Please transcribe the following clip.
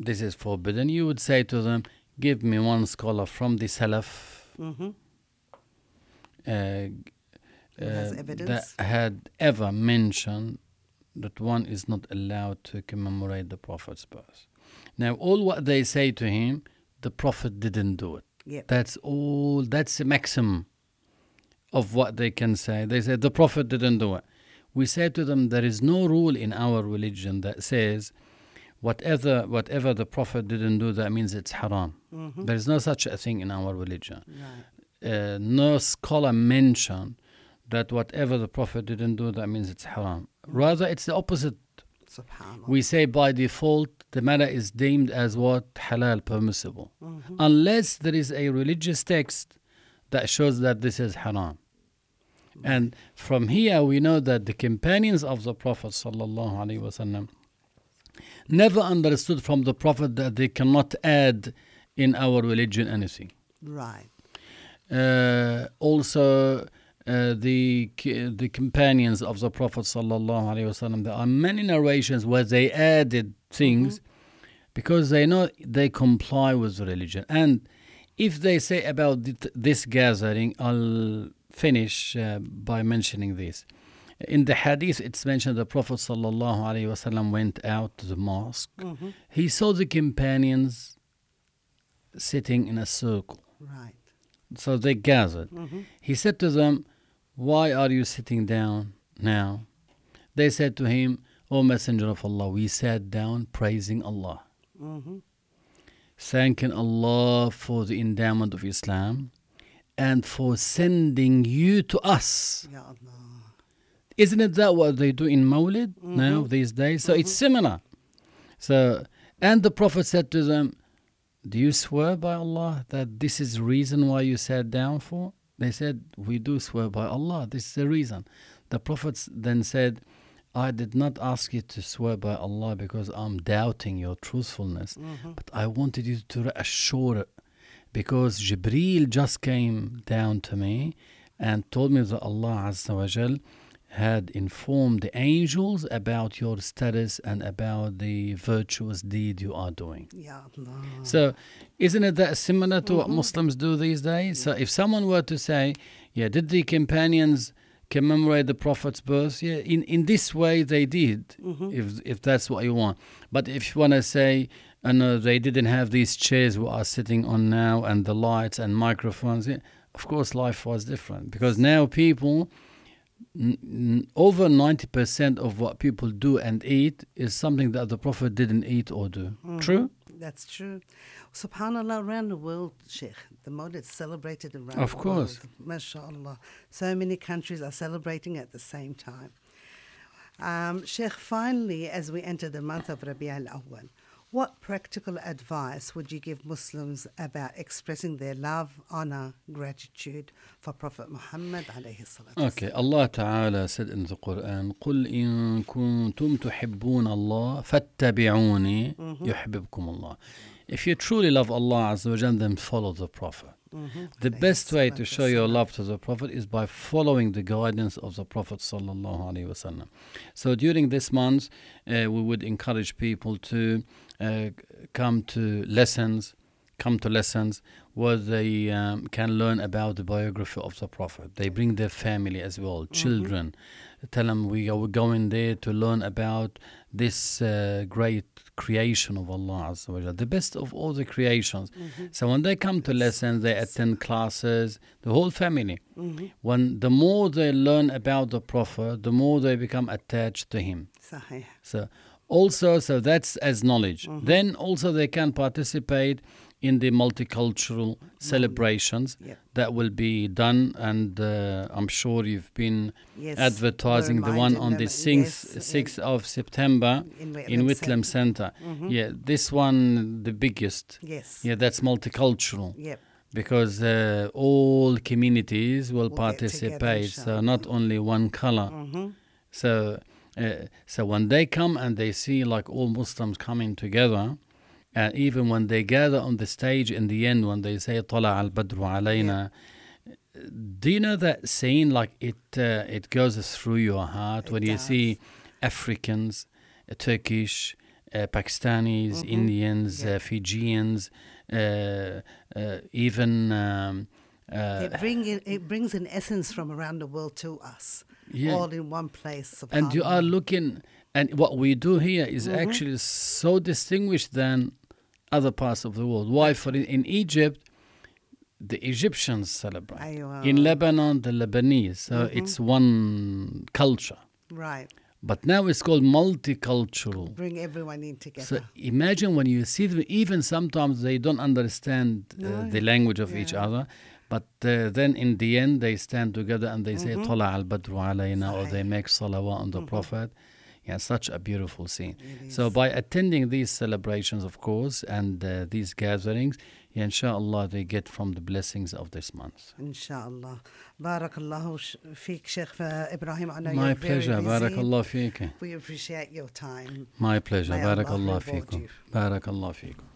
this is forbidden, you would say to them, give me one scholar from the Salaf Who has evidence? that had ever mentioned that one is not allowed to commemorate the Prophet's birth. Now, all what they say to him, the Prophet didn't do it. Yep. That's all. That's the maximum of what they can say. They say the Prophet didn't do it. We say to them, there is no rule in our religion that says whatever the Prophet didn't do, that means it's haram. There is no such a thing in our religion. Right. No scholar mentioned that whatever the Prophet didn't do, that means it's haram. Rather, it's the opposite. Subhanallah. We say by default, the matter is deemed as what? Halal, permissible. Unless there is a religious text that shows that this is haram. And from here, we know that the companions of the Prophet ﷺ never understood from the Prophet that they cannot add in our religion anything. Right. Also, the companions of the Prophet ﷺ, there are many narrations where they added things because they know they comply with the religion. And if they say about this gathering, I'll finish by mentioning this. In the hadith, it's mentioned the Prophet ﷺ went out to the mosque. He saw the companions sitting in a circle. Right. So they gathered. He said to them, why are you sitting down now? They said to him, O Messenger of Allah, we sat down praising Allah, thanking Allah for the endowment of Islam and for sending you to us. Ya Allah. Isn't it that what they do in Mawlid now these days? So it's similar. So, and the Prophet said to them, do you swear by Allah that this is the reason why you sat down for? They said, we do swear by Allah. This is the reason. The Prophet then said, I did not ask you to swear by Allah because I'm doubting your truthfulness, but I wanted you to reassure it because Jibreel just came down to me and told me that Allah Azza wa Jal had informed the angels about your status and about the virtuous deed you are doing. Ya Allah. So, isn't it that similar to what Muslims do these days? So, if someone were to say, yeah, did the companions commemorate the Prophet's birth? Yeah, in this way they did, if that's what you want. But if you want to say, no, they didn't have these chairs we are sitting on now and the lights and microphones, yeah, of course life was different. Because now people, over 90% of what people do and eat is something that the Prophet didn't eat or do. True? That's true. SubhanAllah, around the world, Sheikh, the Mawlid is celebrated around Of the course. world. MashaAllah. So many countries are celebrating at the same time. Sheikh, finally, as we enter the month of Rabi' al-Awwal, what practical advice would you give Muslims about expressing their love, honor, gratitude for Prophet Muhammad alayhi salatu Okay, Allah Ta'ala said in the Quran, قُلْ إِن كُنْتُمْ تُحِبُّونَ اللَّهَ فَاتَّبِعُونِي يُحْبِبْكُمُ اللَّهِ. If you truly love Allah Azza wa Jalla, then follow the Prophet. The best way to show your love to the Prophet is by following the guidance of the Prophet sallallahu alaihi wasallam. So during this month, we would encourage people to come to lessons where they can learn about the biography of the Prophet. They bring their family as well, children. Tell them we are going there to learn about this great creation of Allah Azza wa Jalla, the best of all the creations. So when they come to lessons, they attend classes, the whole family. When the more they learn about the Prophet, the more they become attached to him. Sahih. So that's as knowledge. Then also they can participate in the multicultural celebrations that will be done, and I'm sure you've been advertising the one on the 6th of September in Whitlam Center. Yeah, this one, the biggest. Yes. Yeah, that's multicultural. Yep. Because all communities will Get participate, together, so not only one color. So when they come and they see like all Muslims coming together, and even when they gather on the stage in the end, when they say "Tala al Badru alayna," do you know that saying? Like it goes through your heart when you see Africans, Turkish, Pakistanis, Indians, Yeah. Fijians, even It brings an essence from around the world to us, Yeah. all in one place. and you are subhanallah. looking, and what we do here is Mm-hmm. actually so distinguished than other parts of the world. Why? In Egypt, the Egyptians celebrate. Aywa. In Lebanon, the Lebanese. So Mm-hmm. it's one culture. Right. But now it's called multicultural. Bring everyone in together. So imagine when you see them, even sometimes they don't understand No. the language of each Yeah. other. But then in the end, they stand together and they say, Tala al-Badru alayna, or they Sahih. make salawat on the Prophet. Yeah, such a beautiful scene. It So is. by attending these celebrations, of course, and these gatherings, yeah, inshallah, they get from the blessings of this month. Inshallah. Barakallahu feek, Sheikh Ibrahim. I know My you're very pleasure. busy. Barakallah feek. We appreciate your time. My pleasure. May Allah Barakallah reward feekum. you. Barakallah feekum.